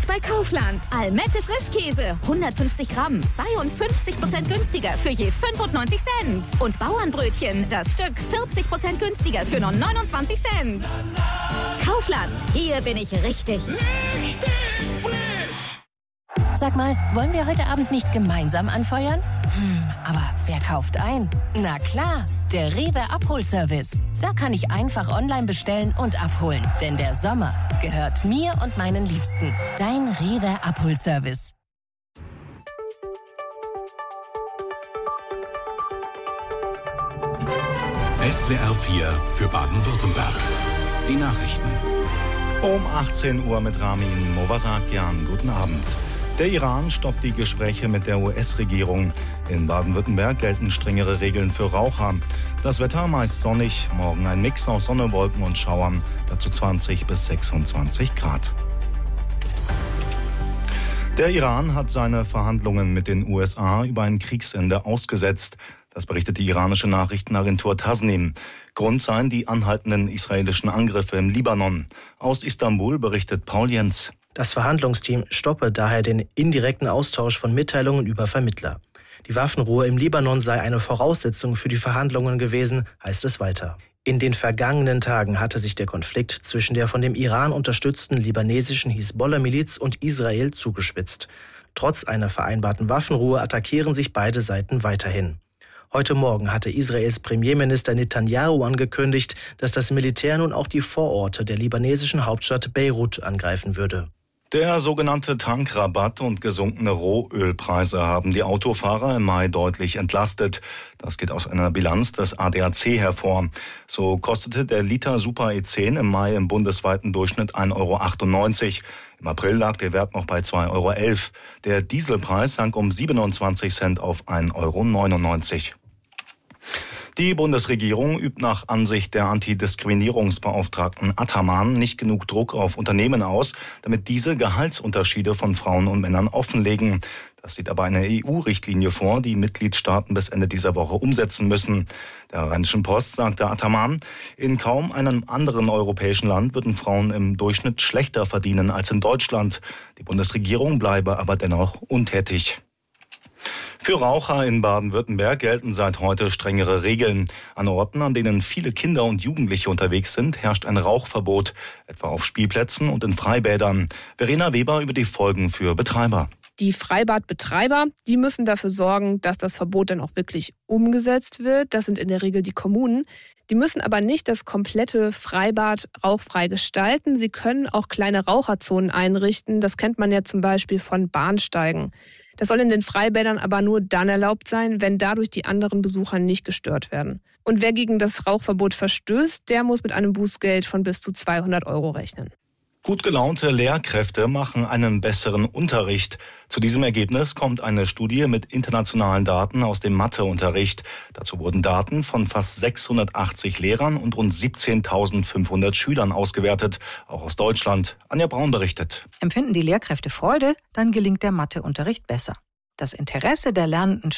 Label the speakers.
Speaker 1: Jetzt bei Kaufland. Almette Frischkäse. 150 Gramm. 52% günstiger für je 95 Cent. Und Bauernbrötchen. Das Stück 40% günstiger für nur 29 Cent. Kaufland. Hier bin ich richtig.
Speaker 2: Richtig frisch.
Speaker 3: Sag mal, wollen wir heute Abend nicht gemeinsam anfeuern? Aber wer kauft ein? Na klar, der Rewe Abholservice. Da kann ich einfach online bestellen und abholen. Denn der Sommer gehört mir und meinen Liebsten. Dein Rewe Abholservice.
Speaker 4: SWR 4 für Baden-Württemberg. Die Nachrichten.
Speaker 5: Um 18 Uhr mit Ramin Movasakian. Guten Abend. Der Iran stoppt die Gespräche mit der US-Regierung. In Baden-Württemberg gelten strengere Regeln für Raucher. Das Wetter meist sonnig, morgen ein Mix aus Sonne, Wolken und Schauern, dazu 20 bis 26 Grad. Der Iran hat seine Verhandlungen mit den USA über ein Kriegsende ausgesetzt. Das berichtet die iranische Nachrichtenagentur Tasnim. Grund seien die anhaltenden israelischen Angriffe im Libanon. Aus Istanbul berichtet Paul Jens.
Speaker 6: Das Verhandlungsteam stoppe daher den indirekten Austausch von Mitteilungen über Vermittler. Die Waffenruhe im Libanon sei eine Voraussetzung für die Verhandlungen gewesen, heißt es weiter. In den vergangenen Tagen hatte sich der Konflikt zwischen der von dem Iran unterstützten libanesischen Hisbollah-Miliz und Israel zugespitzt. Trotz einer vereinbarten Waffenruhe attackieren sich beide Seiten weiterhin. Heute Morgen hatte Israels Premierminister Netanyahu angekündigt, dass das Militär nun auch die Vororte der libanesischen Hauptstadt Beirut angreifen würde.
Speaker 5: Der sogenannte Tankrabatt und gesunkene Rohölpreise haben die Autofahrer im Mai deutlich entlastet. Das geht aus einer Bilanz des ADAC hervor. So kostete der Liter Super E10 im Mai im bundesweiten Durchschnitt 1,98 €. Im April lag der Wert noch bei 2,11 €. Der Dieselpreis sank um 27 Cent auf 1,99 €. Die Bundesregierung übt nach Ansicht der Antidiskriminierungsbeauftragten Ataman nicht genug Druck auf Unternehmen aus, damit diese Gehaltsunterschiede von Frauen und Männern offenlegen. Das sieht aber eine EU-Richtlinie vor, die Mitgliedstaaten bis Ende dieser Woche umsetzen müssen. Der Rheinischen Post sagte Ataman, in kaum einem anderen europäischen Land würden Frauen im Durchschnitt schlechter verdienen als in Deutschland. Die Bundesregierung bleibe aber dennoch untätig. Für Raucher in Baden-Württemberg gelten seit heute strengere Regeln. An Orten, an denen viele Kinder und Jugendliche unterwegs sind, herrscht ein Rauchverbot, etwa auf Spielplätzen und in Freibädern. Verena Weber über die Folgen für Betreiber.
Speaker 7: Die Freibadbetreiber, die müssen dafür sorgen, dass das Verbot dann auch wirklich umgesetzt wird. Das sind in der Regel die Kommunen. Die müssen aber nicht das komplette Freibad rauchfrei gestalten. Sie können auch kleine Raucherzonen einrichten. Das kennt man ja zum Beispiel von Bahnsteigen. Das soll in den Freibädern aber nur dann erlaubt sein, wenn dadurch die anderen Besucher nicht gestört werden. Und wer gegen das Rauchverbot verstößt, der muss mit einem Bußgeld von bis zu 200 € rechnen.
Speaker 5: Gut gelaunte Lehrkräfte machen einen besseren Unterricht. Zu diesem Ergebnis kommt eine Studie mit internationalen Daten aus dem Matheunterricht. Dazu wurden Daten von fast 680 Lehrern und rund 17.500 Schülern ausgewertet, auch aus Deutschland. Anja Braun berichtet.
Speaker 8: Empfinden die Lehrkräfte Freude, dann gelingt der Matheunterricht besser. Das Interesse der Lernenden